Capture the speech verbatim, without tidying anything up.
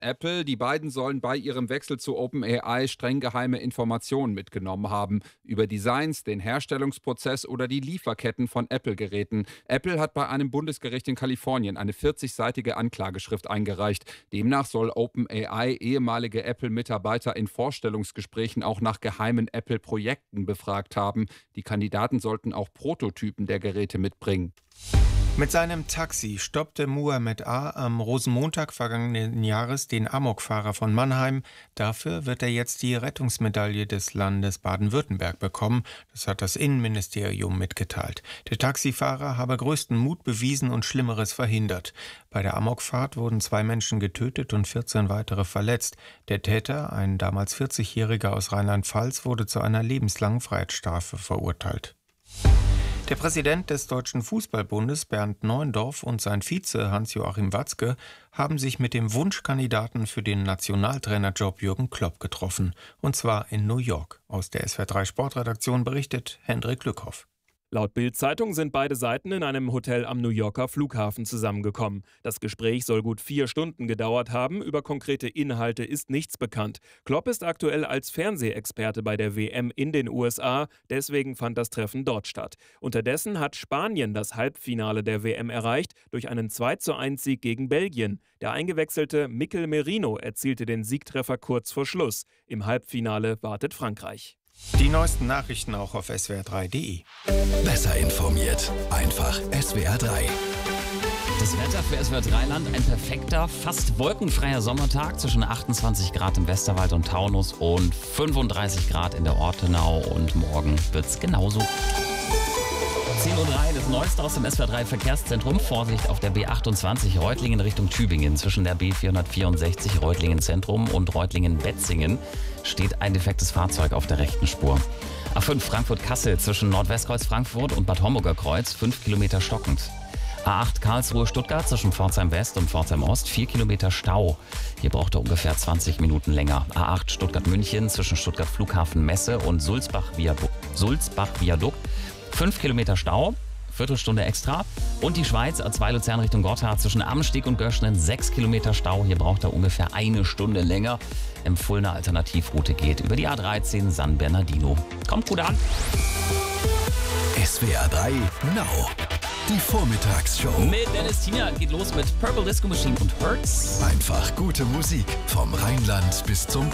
Apple, die beiden sollen bei ihrem Wechsel zu OpenAI streng geheime Informationen mitgenommen haben. Über Designs, den Herstellungsprozess oder die Lieferketten von Apple-Geräten. Apple hat bei einem Bundesgericht in Kalifornien eine vierzigseitige Anklageschrift eingereicht. Demnach soll OpenAI ehemalige Apple-Mitarbeiter in Vorstellungsgesprächen auch nach geheimen Apple-Projekten befragt haben. Die Kandidaten sollten auch Prototypen der Geräte mitbringen. Mit seinem Taxi stoppte Muhammad A. am Rosenmontag vergangenen Jahres den Amokfahrer von Mannheim. Dafür wird er jetzt die Rettungsmedaille des Landes Baden-Württemberg bekommen. Das hat das Innenministerium mitgeteilt. Der Taxifahrer habe größten Mut bewiesen und Schlimmeres verhindert. Bei der Amokfahrt wurden zwei Menschen getötet und vierzehn weitere verletzt. Der Täter, ein damals vierzigjähriger aus Rheinland-Pfalz, wurde zu einer lebenslangen Freiheitsstrafe verurteilt. Der Präsident des Deutschen Fußballbundes Bernd Neuendorf und sein Vize Hans-Joachim Watzke haben sich mit dem Wunschkandidaten für den Nationaltrainerjob Jürgen Klopp getroffen. Und zwar in New York. Aus der S W R drei Sportredaktion berichtet Hendrik Lückhoff. Laut Bild-Zeitung sind beide Seiten in einem Hotel am New Yorker Flughafen zusammengekommen. Das Gespräch soll gut vier Stunden gedauert haben. Über konkrete Inhalte ist nichts bekannt. Klopp ist aktuell als Fernsehexperte bei der W M in den U S A. Deswegen fand das Treffen dort statt. Unterdessen hat Spanien das Halbfinale der W M erreicht durch einen zwei zu eins Sieg gegen Belgien. Der eingewechselte Mikel Merino erzielte den Siegtreffer kurz vor Schluss. Im Halbfinale wartet Frankreich. Die neuesten Nachrichten auch auf S W R drei Punkt de. Besser informiert. Einfach S W R drei. Das Wetter für S W R drei Land, ein perfekter, fast wolkenfreier Sommertag zwischen achtundzwanzig Grad im Westerwald und Taunus und fünfunddreißig Grad in der Ortenau. Und morgen wird's genauso. zehn Uhr drei, das Neueste aus dem S W R drei Verkehrszentrum. Vorsicht auf der B achtundzwanzig Reutlingen Richtung Tübingen. Zwischen der B vierhundertvierundsechzig Reutlingen Zentrum und Reutlingen Betzingen steht ein defektes Fahrzeug auf der rechten Spur. A fünf Frankfurt-Kassel zwischen Nordwestkreuz Frankfurt und Bad Homburger Kreuz, fünf Kilometer stockend. A acht Karlsruhe-Stuttgart zwischen Pforzheim West und Pforzheim Ost, vier Kilometer Stau. Hier braucht er ungefähr zwanzig Minuten länger. A acht Stuttgart-München zwischen Stuttgart Flughafen Messe und Sulzbach-Viadukt, Sulzbach-Viadukt, fünf Kilometer Stau. Viertelstunde extra. Und die Schweiz, A zwei Luzern Richtung Gotthard zwischen Amsteg und Göschnen, sechs Kilometer Stau. Hier braucht er ungefähr eine Stunde länger. Empfohlene Alternativroute geht über die A dreizehn San Bernardino. Kommt gut an. S W R drei Now. Die Vormittagsshow. Mit Dennis Tina geht los mit Purple Disco Machine und Hurts. Einfach gute Musik vom Rheinland bis zum